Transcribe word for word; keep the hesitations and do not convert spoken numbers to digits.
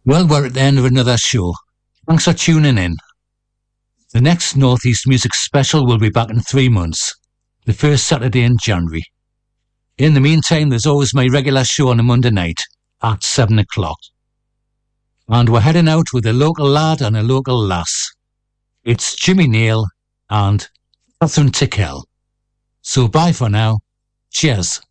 Well, we're at the end of another show. Thanks for tuning in. The next Northeast Music Special will be back in three months, the first Saturday in January. In the meantime, there's always my regular show on a Monday night at seven o'clock. And we're heading out with a local lad and a local lass. It's Jimmy Neal and Catherine Tickell. So bye for now. Cheers.